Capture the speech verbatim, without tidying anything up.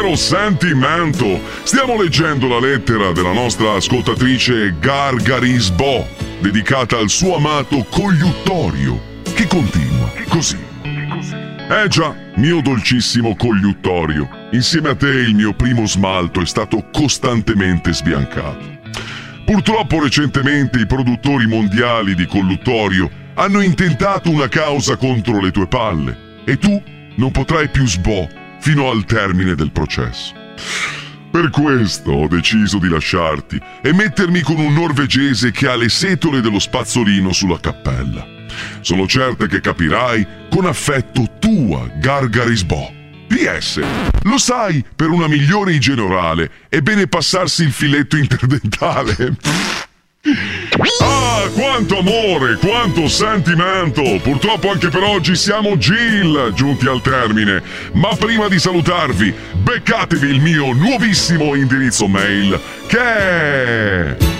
Caro sentimento, stiamo leggendo la lettera della nostra ascoltatrice Gargarisbo, dedicata al suo amato Cogliuttorio, che continua così. Eh già, mio dolcissimo Cogliuttorio, insieme a te il mio primo smalto è stato costantemente sbiancato. Purtroppo recentemente i produttori mondiali di colluttorio hanno intentato una causa contro le tue palle e tu non potrai più sbo fino al termine del processo. Per questo ho deciso di lasciarti e mettermi con un norvegese che ha le setole dello spazzolino sulla cappella. Sono certa che capirai con affetto tua Gargarisbo. P S. Lo sai, per una migliore igiene orale è bene passarsi il filetto interdentale. Ah, quanto amore, quanto sentimento! Purtroppo anche per oggi siamo Jill, giunti al termine. Ma prima di salutarvi, beccatevi il mio nuovissimo indirizzo mail, che è